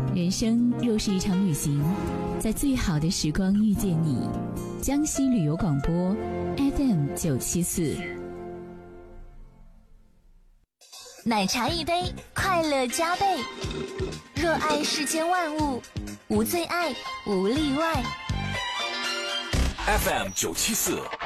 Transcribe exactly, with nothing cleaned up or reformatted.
人生若是一场旅行，在最好的时光遇见你。江西旅游广播 F M 九七四。 奶茶一杯，快乐加倍。热爱世间万物，无最爱，无例外。 F M 九七四